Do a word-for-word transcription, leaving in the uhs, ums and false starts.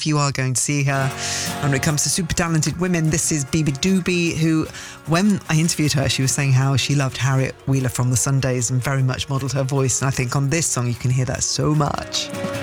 if you are going to see her. And when it comes to super talented women, this is Bibi Doobie, who, when I interviewed her, she was saying how she loved Harriet Wheeler from the Sundays and very much modelled her voice. And I think on this song, you can hear that so much.